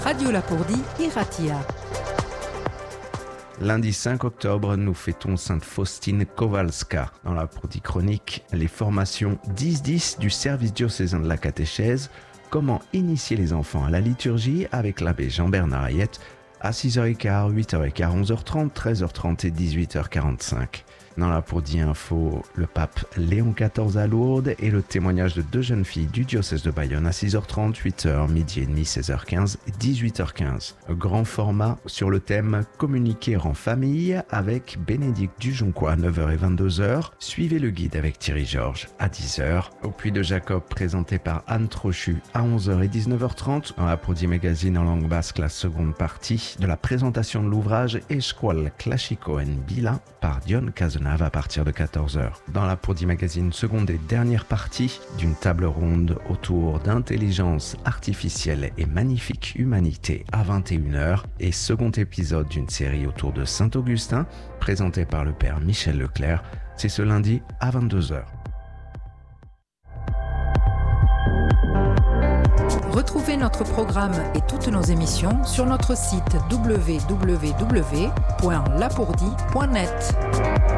Radio Lapourdie, Iratia. Lundi 5 octobre, nous fêtons Sainte Faustine Kowalska. Dans la Lapourdie chronique, les formations 10-10 du service diocésain de la catéchèse, comment initier les enfants à la liturgie avec l'abbé Jean-Bernard Hayette à 6h15, 8h15, 11h30, 13h30 et 18h45. Dans la Lapourdie Info, le pape Léon XIV à Lourdes et le témoignage de 2 jeunes filles du diocèse de Bayonne à 6h30, 8h, midi et demi, 16h15 et 18h15. Grand format sur le thème Communiquer en famille avec Bénédicte Dujoncois à 9h et 22h. Suivez le guide avec Thierry Georges à 10h. Au Puy de Jacob présenté par Anne Trochu à 11h et 19h30. Dans la Lapourdie Magazine en langue basque, la seconde partie de la présentation de l'ouvrage Escual Clásico en Bila par Dion Cazenave à partir de 14h. Dans la Lapourdie Magazine, seconde et dernière partie d'une table ronde autour d'intelligence artificielle et magnifique humanité à 21h et second épisode d'une série autour de Saint-Augustin présenté par le père Michel Leclerc. C'est ce lundi à 22h. Retrouvez notre programme et toutes nos émissions sur notre site www.lapourdie.net.